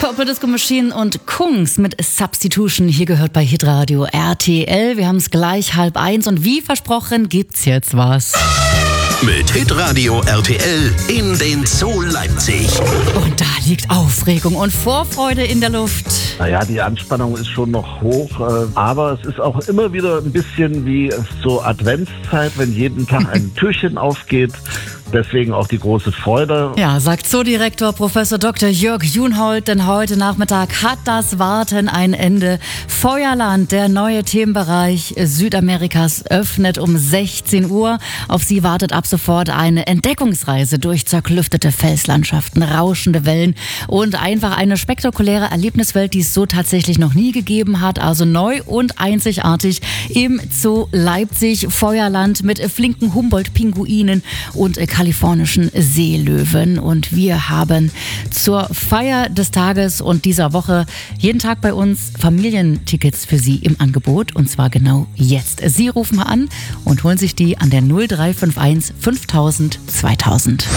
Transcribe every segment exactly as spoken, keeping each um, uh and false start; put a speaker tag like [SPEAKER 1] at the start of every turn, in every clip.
[SPEAKER 1] Purple Disco Machine und Kungs mit Substitution. Hier gehört bei Hitradio R T L. Wir haben es gleich halb eins und wie versprochen gibt's jetzt was.
[SPEAKER 2] Mit Hitradio R T L in den Zoo Leipzig.
[SPEAKER 1] Und da liegt Aufregung und Vorfreude in der Luft.
[SPEAKER 3] Naja, die Anspannung ist schon noch hoch, aber es ist auch immer wieder ein bisschen wie zur Adventszeit, wenn jeden Tag ein Türchen aufgeht. Deswegen auch die große Freude.
[SPEAKER 1] Ja, sagt Zoodirektor Professor Doktor Jörg Junhold, denn heute Nachmittag hat das Warten ein Ende. Feuerland, der neue Themenbereich Südamerikas, öffnet um sechzehn Uhr. Auf Sie wartet ab sofort eine Entdeckungsreise durch zerklüftete Felslandschaften, rauschende Wellen und einfach eine spektakuläre Erlebniswelt, die es so tatsächlich noch nie gegeben hat. Also neu und einzigartig im Zoo Leipzig. Feuerland mit flinken Humboldt-Pinguinen und kalifornischen Seelöwen. Und wir haben zur Feier des Tages und dieser Woche jeden Tag bei uns Familientickets für Sie im Angebot. Und zwar genau jetzt. Sie rufen mal an und holen sich die an der null drei fünf eins fünftausend zweitausend.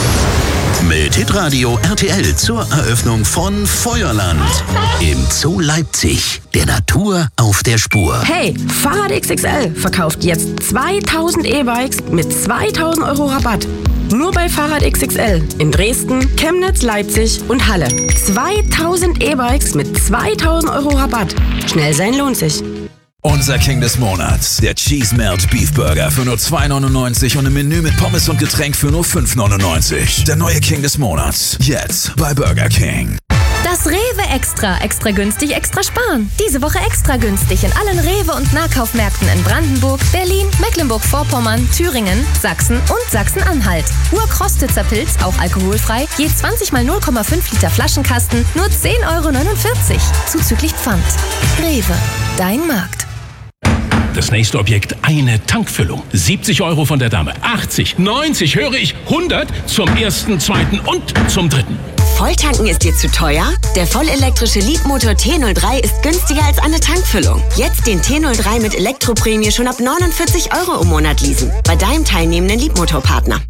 [SPEAKER 2] Mit Hitradio R T L zur Eröffnung von Feuerland im Zoo Leipzig. Der Natur auf der Spur.
[SPEAKER 4] Hey, Fahrrad X X L verkauft jetzt zweitausend E-Bikes mit zweitausend Euro Rabatt. Nur bei Fahrrad X X L in Dresden, Chemnitz, Leipzig und Halle. zweitausend E-Bikes mit zweitausend Euro Rabatt. Schnell sein lohnt sich.
[SPEAKER 5] Unser King des Monats, der Cheese Melt Beef Burger für nur zwei neunundneunzig und ein Menü mit Pommes und Getränk für nur fünf neunundneunzig. Der neue King des Monats, jetzt bei Burger King.
[SPEAKER 6] Das Rewe Extra. Extra günstig, extra sparen. Diese Woche extra günstig in allen Rewe- und Nahkaufmärkten in Brandenburg, Berlin, Mecklenburg-Vorpommern, Thüringen, Sachsen und Sachsen-Anhalt. Urkrostitzer Pilz, auch alkoholfrei, je zwanzig mal null Komma fünf Liter Flaschenkasten, nur zehn Euro neunundvierzig. Zuzüglich Pfand. Rewe, dein Markt.
[SPEAKER 7] Das nächste Objekt, eine Tankfüllung. siebzig Euro von der Dame, achtzig, neunzig, höre ich, hundert zum ersten, zweiten und zum dritten.
[SPEAKER 8] Volltanken ist dir zu teuer? Der vollelektrische Leapmotor T null drei ist günstiger als eine Tankfüllung. Jetzt den T null drei mit Elektroprämie schon ab neunundvierzig Euro im Monat leasen. Bei deinem teilnehmenden Leapmotor-Partner.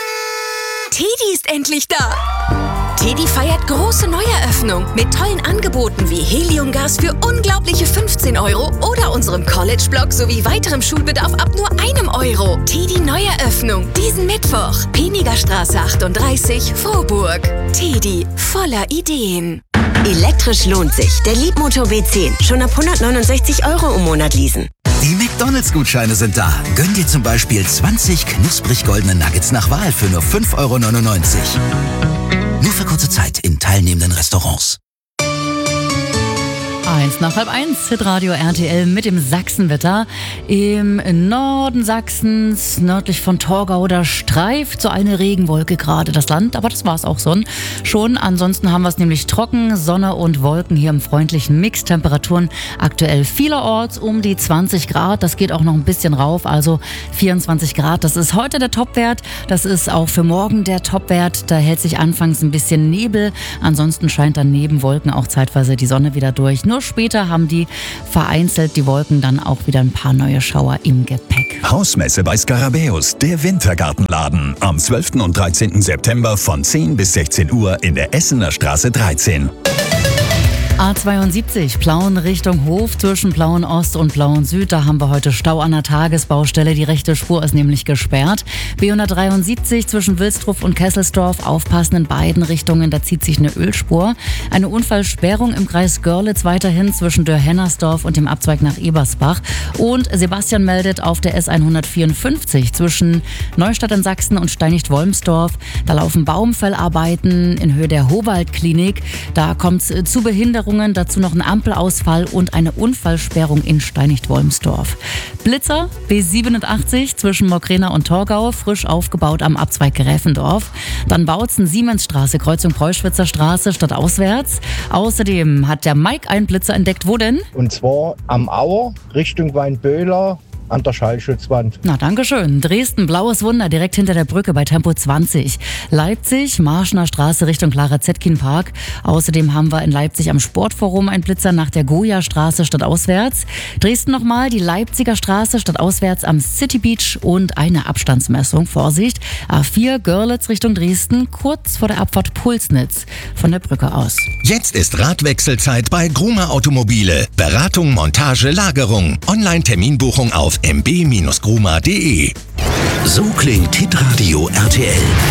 [SPEAKER 9] Teddy ist endlich da! Teddy feiert große Neueröffnung mit tollen Angeboten wie Heliumgas für unglaubliche fünfzehn Euro oder unserem College-Blog sowie weiterem Schulbedarf ab nur einem Euro. Teddy Neueröffnung diesen Mittwoch. Penigerstraße achtunddreißig, Frohburg. Teddy, voller Ideen.
[SPEAKER 8] Elektrisch lohnt sich. Der Leapmotor B zehn. Schon ab hundertneunundsechzig Euro im Monat leasen.
[SPEAKER 10] Die McDonalds-Gutscheine sind da. Gönn dir zum Beispiel zwanzig knusprig goldene Nuggets nach Wahl für nur fünf Euro neunundneunzig. Nur für kurze Zeit in teilnehmenden Restaurants.
[SPEAKER 1] Eins nach halb eins, Hitradio R T L mit dem Sachsenwetter. Im Norden Sachsens, nördlich von Torgau, da streift so eine Regenwolke gerade das Land. Aber das war's auch schon. schon. Ansonsten haben wir es nämlich trocken, Sonne und Wolken hier im freundlichen Mix. Temperaturen aktuell vielerorts um die zwanzig Grad. Das geht auch noch ein bisschen rauf, also vierundzwanzig Grad. Das ist heute der Topwert. Das ist auch für morgen der Topwert. Da hält sich anfangs ein bisschen Nebel. Ansonsten scheint dann neben Wolken auch zeitweise die Sonne wieder durch. Nur später haben die vereinzelt die Wolken dann auch wieder ein paar neue Schauer im Gepäck.
[SPEAKER 11] Hausmesse bei Skarabäus, der Wintergartenladen. Am zwölften und dreizehnten September von zehn bis sechzehn Uhr in der Essener Straße dreizehn.
[SPEAKER 1] A zweiundsiebzig, Plauen Richtung Hof zwischen Plauen Ost und Plauen Süd. Da haben wir heute Stau an der Tagesbaustelle. Die rechte Spur ist nämlich gesperrt. B hundertdreiundsiebzig zwischen Wilsdruff und Kesselsdorf. Aufpassen in beiden Richtungen. Da zieht sich eine Ölspur. Eine Unfallsperrung im Kreis Görlitz weiterhin zwischen Dörr-Hennersdorf und dem Abzweig nach Ebersbach. Und Sebastian meldet auf der S hundertvierundfünfzig zwischen Neustadt in Sachsen und Steinicht-Wolmsdorf. Da laufen Baumfellarbeiten in Höhe der Howald-Klinik. Da kommt es zu Behinderungen. Dazu noch ein Ampelausfall und eine Unfallsperrung in Steinicht-Wolmsdorf. Blitzer B siebenundachtzig zwischen Mokrena und Torgau, frisch aufgebaut am Abzweig Gräfendorf. Dann Bautzen Siemensstraße, Kreuzung Preußschwitzer Straße stadtauswärts. Außerdem hat der Mike einen Blitzer entdeckt. Wo denn?
[SPEAKER 12] Und zwar am Auer Richtung Weinböhler an der Schallschutzwand.
[SPEAKER 1] Na, danke schön. Dresden, blaues Wunder, direkt hinter der Brücke bei Tempo zwanzig. Leipzig, Marschner Straße Richtung Clara-Zetkin-Park. Außerdem haben wir in Leipzig am Sportforum einen Blitzer nach der Goya-Straße stadtauswärts. Dresden nochmal die Leipziger Straße stadtauswärts am City Beach und eine Abstandsmessung. Vorsicht, A vier Görlitz Richtung Dresden, kurz vor der Abfahrt Pulsnitz von der Brücke aus.
[SPEAKER 13] Jetzt ist Radwechselzeit bei Gruma Automobile. Beratung, Montage, Lagerung. Online-Terminbuchung auf m b Bindestrich gruma punkt d e.
[SPEAKER 2] So klingt Hitradio R T L.